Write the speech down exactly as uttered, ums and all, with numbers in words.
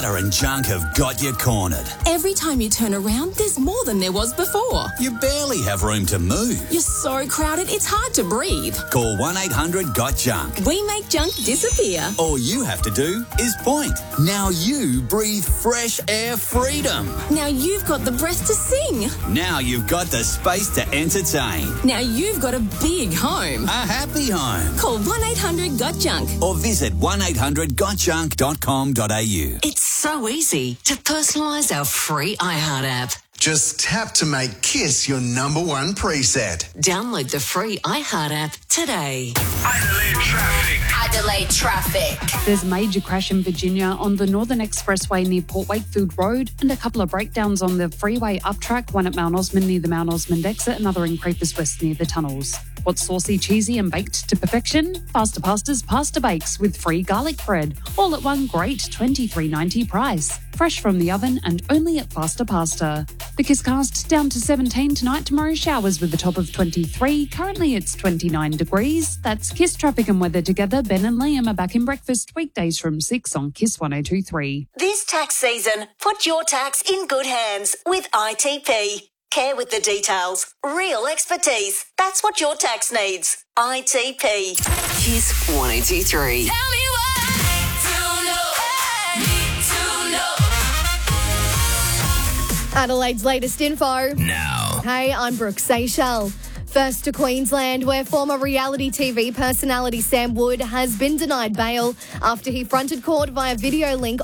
and junk have got you cornered. Every time you turn around, there's more than there was before. You barely have room to move. You're so crowded, it's hard to breathe. Call one eight hundred got junk. We make junk disappear. All you have to do is point. Now you breathe fresh air freedom. Now you've got the breath to sing. Now you've got the space to entertain. Now you've got a big home. A happy home. Call one eight hundred got junk. Or visit one eight hundred got junk dot com dot a u. It's so easy to personalise our free iHeart app. Just tap to make Kiss your number one preset. Download the free iHeart app today. Adelaide traffic. Adelaide traffic. There's a major crash in Virginia on the Northern Expressway near Port Wakefield Road and a couple of breakdowns on the freeway up track, one at Mount Osmond near the Mount Osmond exit, another in Creepers West near the tunnels. What's saucy, cheesy and baked to perfection? Pasta Pasta's Pasta Bakes with free garlic bread, all at one great twenty-three ninety price. Fresh from the oven and only at Pasta Pasta. The Kisscast down to seventeen tonight, tomorrow showers with a top of twenty-three. Currently it's twenty-nine degrees. That's Kiss traffic and weather together. Ben and Liam are back in breakfast weekdays from six on Kiss one oh two three. This tax season, put your tax in good hands with I T P. Care with the details. Real expertise. That's what your tax needs. I T P. Kiss one oh two three. Tell me why to know, need to know. Adelaide's latest info. Now. Hey, I'm Brooke Seychelles. First to Queensland, where former reality T V personality Sam Wood has been denied bail after he fronted court via video link